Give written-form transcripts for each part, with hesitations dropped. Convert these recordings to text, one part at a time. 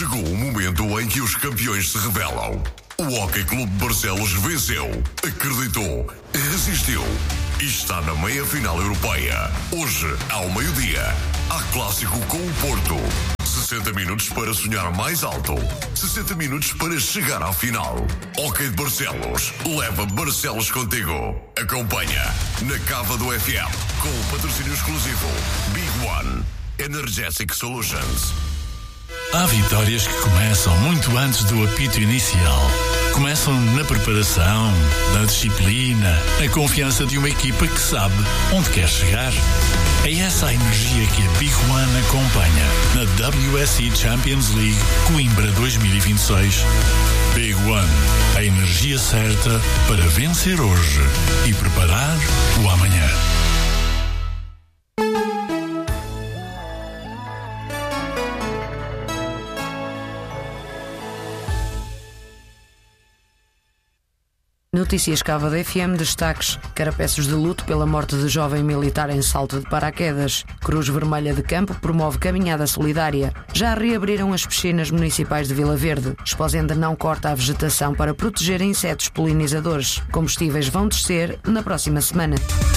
Chegou o momento em que os campeões se revelam. O Hockey Clube de Barcelos venceu, acreditou, resistiu e está na meia-final europeia. Hoje, ao meio-dia, há clássico com o Porto. 60 minutos para sonhar mais alto. 60 minutos para chegar à final. Hockey de Barcelos. Leva Barcelos contigo. Acompanha na Cava do FM com o patrocínio exclusivo Big One Energetic Solutions. Há vitórias que começam muito antes do apito inicial. Começam na preparação, na disciplina, na confiança de uma equipa que sabe onde quer chegar. É essa a energia que a Big One acompanha na WSC Champions League Coimbra 2026. Big One, a energia certa para vencer hoje e preparar o amanhã. Notícias Cava da FM, destaques: Carapeços de luto pela morte de jovem militar em salto de paraquedas. Cruz Vermelha de Campo promove caminhada solidária. Já reabriram as piscinas municipais de Vila Verde. Esposenda não corta a vegetação para proteger insetos polinizadores. Combustíveis vão descer na próxima semana.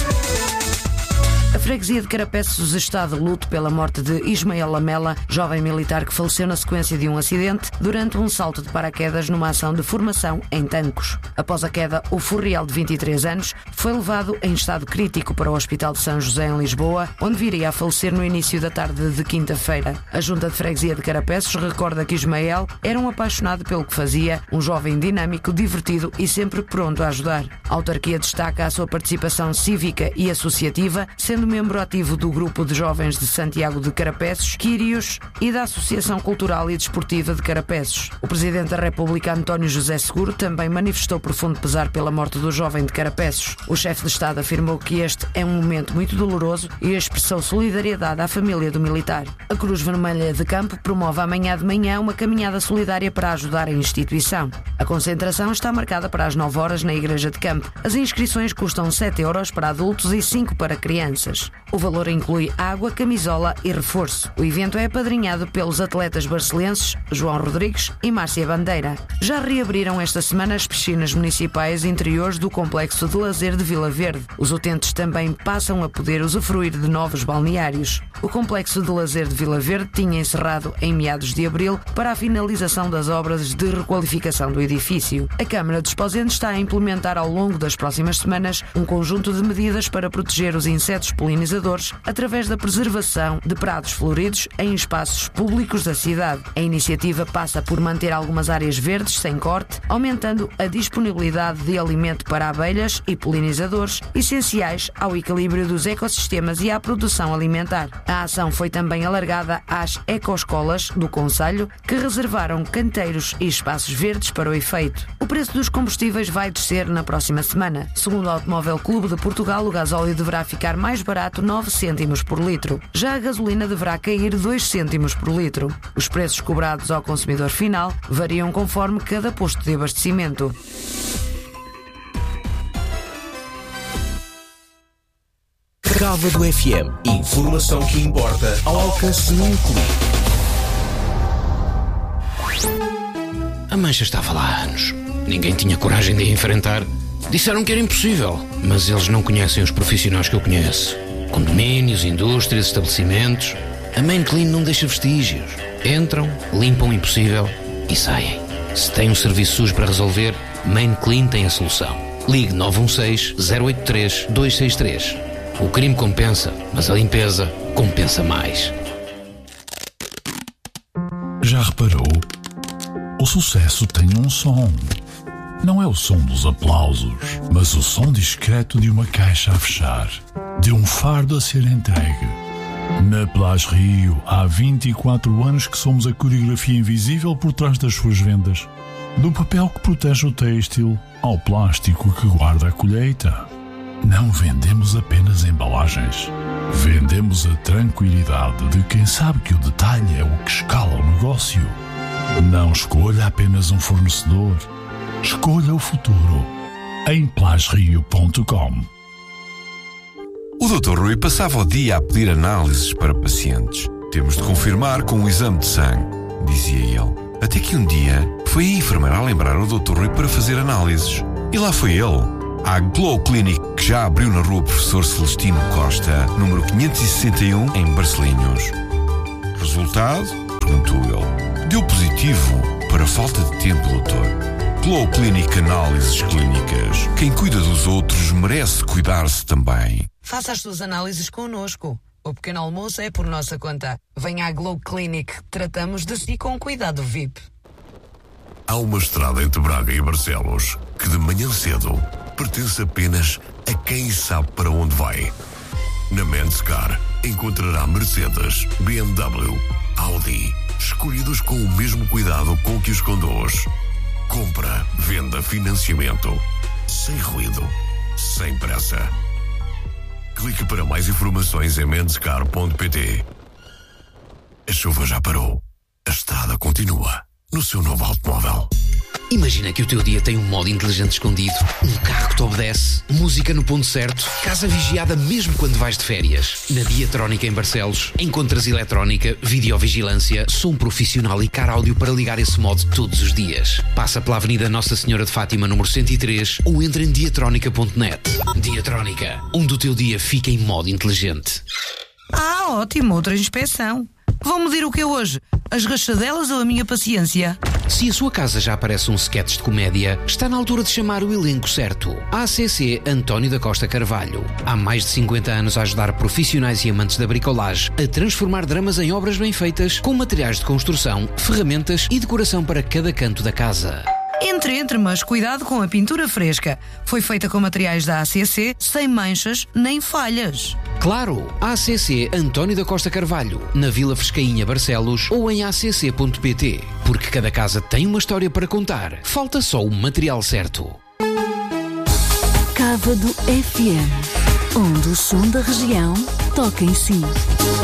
A freguesia de Carapeços está de luto pela morte de Ismael Lamela, jovem militar que faleceu na sequência de um acidente durante um salto de paraquedas numa ação de formação em Tancos. Após a queda, o furriel de 23 anos foi levado em estado crítico para o Hospital de São José em Lisboa, onde viria a falecer no início da tarde de quinta-feira. A Junta de Freguesia de Carapeços recorda que Ismael era um apaixonado pelo que fazia, um jovem dinâmico, divertido e sempre pronto a ajudar. A autarquia destaca a sua participação cívica e associativa, sendo membro ativo do Grupo de Jovens de Santiago de Carapeços, Quírios, e da Associação Cultural e Desportiva de Carapeços. O Presidente da República, António José Seguro, também manifestou profundo pesar pela morte do jovem de Carapeços. O chefe de Estado afirmou que este é um momento muito doloroso e expressou solidariedade à família do militar. A Cruz Vermelha de Campo promove amanhã de manhã uma caminhada solidária para ajudar a instituição. A concentração está marcada para as 9 horas na Igreja de Campo. As inscrições custam 7 euros para adultos e 5 para crianças. O valor inclui água, camisola e reforço. O evento é apadrinhado pelos atletas barcelenses João Rodrigues e Márcia Bandeira. Já reabriram esta semana as piscinas municipais interiores do Complexo de Lazer de Vila Verde. Os utentes também passam a poder usufruir de novos balneários. O Complexo de Lazer de Vila Verde tinha encerrado em meados de abril para a finalização das obras de requalificação do edifício. A Câmara de Esposende está a implementar ao longo das próximas semanas um conjunto de medidas para proteger os insetos polinizadores através da preservação de prados floridos em espaços públicos da cidade. A iniciativa passa por manter algumas áreas verdes sem corte, aumentando a disponibilidade de alimento para abelhas e polinizadores, essenciais ao equilíbrio dos ecossistemas e à produção alimentar. A ação foi também alargada às ecoescolas do concelho, que reservaram canteiros e espaços verdes para o efeito. O preço dos combustíveis vai descer na próxima semana. Segundo o Automóvel Clube de Portugal, o gasóleo deverá ficar mais barato 9 cêntimos por litro. Já a gasolina deverá cair 2 cêntimos por litro. Os preços cobrados ao consumidor final variam conforme cada posto de abastecimento. Cava do FM. Informação que importa ao alcance de um clique. A mancha estava lá há anos. Ninguém tinha coragem de a enfrentar. Disseram que era impossível, mas eles não conhecem os profissionais que eu conheço. Condomínios, indústrias, estabelecimentos. A Main Clean não deixa vestígios. Entram, limpam o impossível e saem. Se tem um serviço sujo para resolver, Main Clean tem a solução. Ligue 916-083-263. O crime compensa, mas a limpeza compensa mais. Já reparou? O sucesso tem um som. Não é o som dos aplausos, mas o som discreto de uma caixa a fechar, de um fardo a ser entregue. Na Plage Rio, há 24 anos que somos a coreografia invisível por trás das suas vendas. Do papel que protege o têxtil ao plástico que guarda a colheita. Não vendemos apenas embalagens. Vendemos a tranquilidade de quem sabe que o detalhe é o que escala o negócio. Não escolha apenas um fornecedor. Escolha o futuro em plagerio.com. O Dr. Rui passava o dia a pedir análises para pacientes. Temos de confirmar com um exame de sangue. dizia ele. Até que um dia foi a enfermeira a lembrar o Dr. Rui para fazer análises. E lá foi ele, à Glow Clinic, que já abriu na rua Professor Celestino Costa, número 561, em Barcelinhos. Resultado? Perguntou ele. Deu positivo para falta de tempo, doutor. Glow Clinic Análises Clínicas. Quem cuida dos outros merece cuidar-se também. Faça as suas análises connosco. O pequeno almoço é por nossa conta. Venha à Glow Clinic. Tratamos de si com cuidado VIP. Há uma estrada entre Braga e Barcelos que de manhã cedo pertence apenas a quem sabe para onde vai. Na Menscar encontrará Mercedes, BMW, Audi, escolhidos com o mesmo cuidado com que os conduz. Compra, venda, financiamento, sem ruído, sem pressa. Clique para mais informações em menscar.pt. A chuva já parou. A estrada continua no seu novo automóvel. Imagina que o teu dia tem um modo inteligente escondido, um carro que te obedece, música no ponto certo, casa vigiada mesmo quando vais de férias. Na Diatrónica em Barcelos, encontras eletrónica, videovigilância, som profissional e car áudio para ligar esse modo todos os dias. Passa pela Avenida Nossa Senhora de Fátima, número 103, ou entra em diatronica.net. Diatrónica, onde o teu dia fica em modo inteligente. Ah, ótimo, outra inspeção. Vão medir o que é hoje? As rachadelas ou a minha paciência? Se a sua casa já parece um sketch de comédia, está na altura de chamar o elenco certo. ACC António da Costa Carvalho. Há mais de 50 anos a ajudar profissionais e amantes da bricolagem a transformar dramas em obras bem feitas, com materiais de construção, ferramentas e decoração para cada canto da casa. Entre, mas cuidado com a pintura fresca. Foi feita com materiais da ACC, sem manchas nem falhas. Claro, ACC António da Costa Carvalho, na Vila Frescainha, Barcelos, ou em acc.pt. Porque cada casa tem uma história para contar. Falta só o material certo. Cávado FM, onde o som da região toca em si.